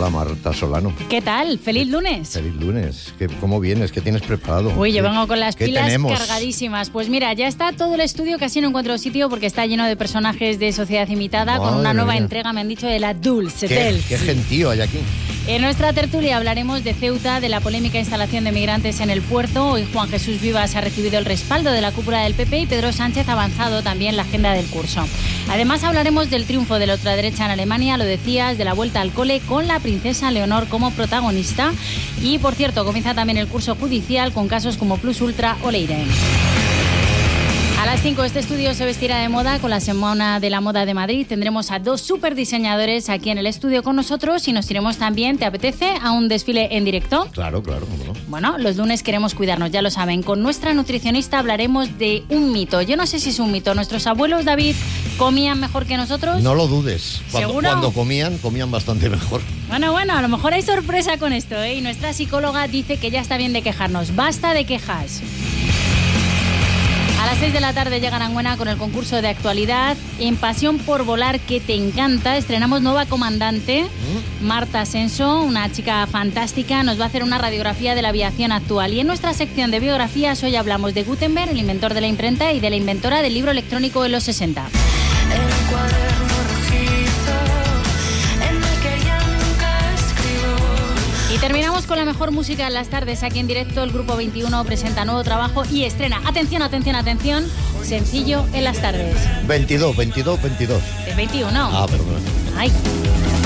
Hola, Marta Solano. ¿Qué tal? ¡Feliz lunes! Feliz lunes. ¿Cómo vienes? ¿Qué tienes preparado? Uy, yo vengo con las pilas tenemos? Cargadísimas. Pues mira, ya está todo el estudio, casi no encuentro sitio porque está lleno de personajes de Sociedad Imitada. Madre con una nueva mía. entrega, me han dicho, de la Dulce ¿Qué Dels. gentío hay aquí? En nuestra tertulia hablaremos de Ceuta, de la polémica instalación de migrantes en el puerto. Hoy Juan Jesús Vivas ha recibido el respaldo de la cúpula del PP y Pedro Sánchez ha avanzado también la agenda del curso. Además hablaremos del triunfo de la ultraderecha en Alemania, lo decías, de la vuelta al cole con la princesa Leonor como protagonista. Y, por cierto, comienza también el curso judicial con casos como Plus Ultra o Leire. A las 5 este estudio se vestirá de moda con la Semana de la Moda de Madrid. Tendremos a dos superdiseñadores aquí en el estudio con nosotros y nos iremos también, ¿te apetece?, a un desfile en directo. Claro, cómo no. Bueno, los lunes queremos cuidarnos, ya lo saben. Con nuestra nutricionista hablaremos de un mito. Yo no sé si es un mito. ¿Nuestros abuelos, David, comían mejor que nosotros? No lo dudes. ¿Seguro? Cuando comían bastante mejor. Bueno, a lo mejor hay sorpresa con esto, ¿eh? Y nuestra psicóloga dice que ya está bien de quejarnos. Basta de quejas. A las 6 de la tarde llega Aranguena con el concurso de actualidad. En Pasión por Volar, que te encanta, estrenamos nueva comandante, Marta Ascenso, una chica fantástica. Nos va a hacer una radiografía de la aviación actual. Y en nuestra sección de biografías hoy hablamos de Gutenberg, el inventor de la imprenta, y de la inventora del libro electrónico en los 60. El cuaderno rojizo en el que ya nunca escribo. Y terminamos con la mejor música en las tardes. Aquí en directo el Grupo 21 presenta nuevo trabajo y estrena, atención, sencillo en las tardes. 22. Es 21. Ah, perdón. Ay.